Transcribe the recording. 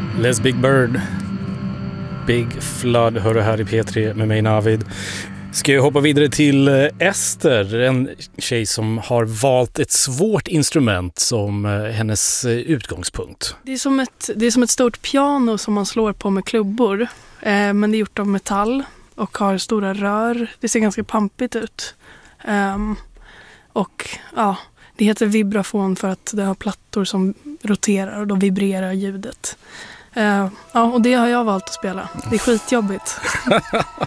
Les Big Bird, Big Flood hör du här i P3 med mig Navid. Ska jag hoppa vidare till Ester, en tjej som har valt ett svårt instrument som hennes utgångspunkt. Det är som ett stort piano som man slår på med klubbor, men det är gjort av metall och har stora rör. Det ser ganska pampigt ut. Och ja, det heter vibrafon för att det har plattor som roterar och då vibrerar ljudet. Ja, och det har jag valt att spela. Det är skitjobbigt.